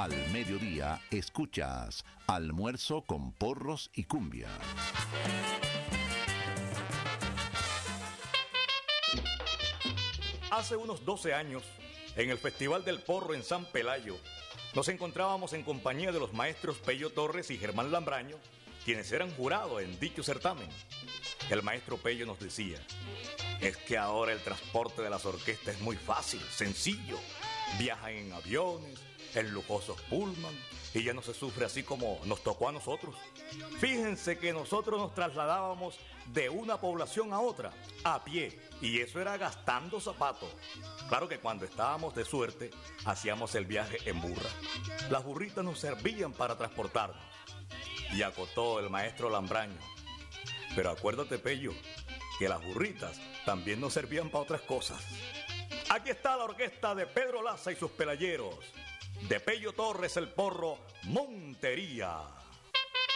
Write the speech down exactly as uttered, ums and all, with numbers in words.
Al mediodía escuchas Almuerzo con Porros y Cumbia. Hace unos doce años, en el Festival del Porro en San Pelayo, nos encontrábamos en compañía de los maestros Pello Torres y Germán Lambraño, quienes eran jurados en dicho certamen. El maestro Pello nos decía: es que ahora el transporte de las orquestas es muy fácil, sencillo. Viajan en aviones, en lujosos pullman, y ya no se sufre así como nos tocó a nosotros. Fíjense que nosotros nos trasladábamos de una población a otra, a pie, y eso era gastando zapatos. Claro que cuando estábamos de suerte, hacíamos el viaje en burra. Las burritas nos servían para transportarnos. Y acotó el maestro Lambraño: pero acuérdate, Pello, que las burritas también nos servían para otras cosas. Aquí está la orquesta de Pedro Laza y sus pelayeros. De Pello Torres el Porro, Montería.